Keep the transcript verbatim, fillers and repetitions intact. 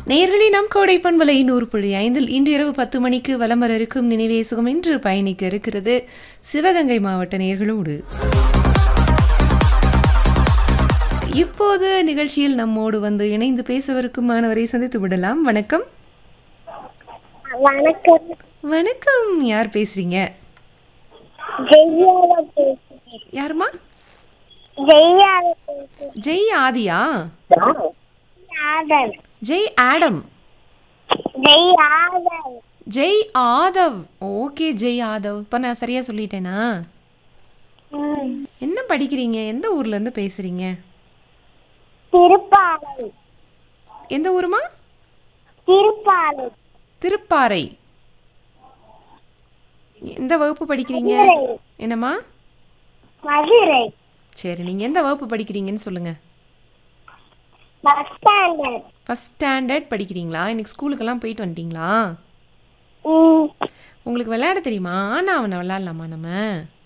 நேயர்களே நம் கோடை பண்பலை நூறு புள்ளி ஐந்தில் இன்று இரவு பத்து மணிக்கு வலம் வர இருக்கும் நினைவே சுகம் இன்று பயணிக்க இருக்கிறது சிவகங்கை மாவட்ட நேயர்களோடு. இப்போது நிகழ்ச்சியில் நம்மோடு வந்து இணைந்து பேசவிருக்கும் மாணவரை சந்தித்து விடலாம். வணக்கம். வணக்கம். வணக்கம். யார் பேசுறீங்க? ஜெய்யாவா பேசுறேன். யாருமா? ஜெய்யாவா பேசுறேன். ஜெய் ஆதியா? ஆதவ். ஜெய் ஆடம். ஜெய் ஆதவ். ஜெய் ஆதவ். ஓகே ஜெய் ஆதவ். இப்போ நான் சரியா சொல்லிட்டேனா? ம். என்ன படிக்கிறீங்க? எந்த ஊர்ல இருந்து பேசுறீங்க? திருப்பாலை. எந்த ஊருமா? திருப்பாலை. திருப்பாறை. எந்த வகுப்பு படிக்கிறீங்க? மதுரை. என்னம்மா? மதுரை. சரி, நீங்க எந்த வகுப்பு படிக்கிறீங்கன்னு சொல்லுங்க. Bus standard. ஃபர்ஸ்ட் ஸ்டாண்டர்ட் படிக்கிறீங்களா? இன்னைக்கு ஸ்கூலுக்கெல்லாம் போயிட்டு வந்துட்டீங்களா? ம். உங்களுக்கு விளையாட தெரியுமா? ஆனா அவனை விளையாடலாமா நம்ம?